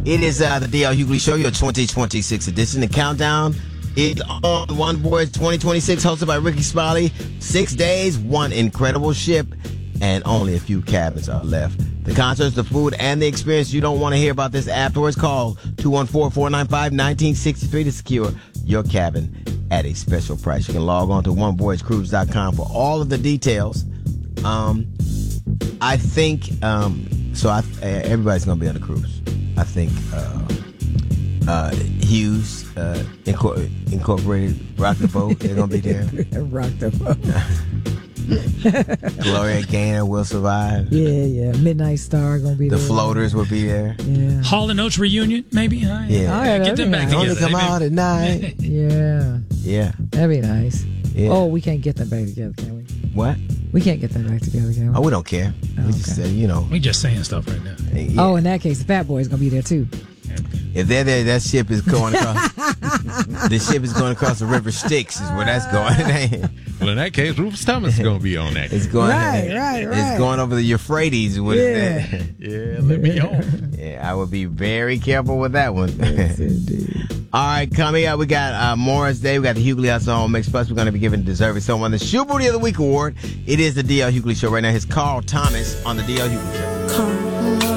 It is the D.L. Hughley Show, your 2026 edition. The countdown is on One Voyage 2026, hosted by Ricky Smiley. 6 days, one incredible ship, and only a few cabins are left. The concerts, the food, and the experience. You don't want to hear about this afterwards. Call 214-495-1963 to secure your cabin at a special price. You can log on to onevoyagecruise.com for all of the details. I think everybody's going to be on the cruise. I think Hughes Incorporated Rock the Boat, they're going to be there. Rock the Boat. Gloria Gaynor will survive. Yeah. Midnight Star going to be there. there. The Floaters will be there. Yeah. Hall & Oates reunion, maybe? Yeah. Get them back together. Only come out at night. Yeah. Yeah. That'd be nice. Yeah. Oh, we can't get them back together, can we? What? We can't get them back together, can we? Oh, we don't care. We just say, We just saying stuff right now. Yeah. Oh, in that case, the Fat Boy's going to be there, too. If they're there, that ship is going across. The ship is going across the river Styx, is where that's going. Well, in that case, Rufus Thomas is going to be on that. It's going. Right. It's going over the Euphrates. Yeah, let me go. Yeah, I would be very careful with that one. Yes, indeed. All right, coming up, we got Morris Day. We got the Hughley House on Mix Plus. We're going to be giving deserving someone the Shoe Booty of the Week award. It is the D.L. Hughley Show right now. Here's Carl Thomas on the D.L. Hughley Show.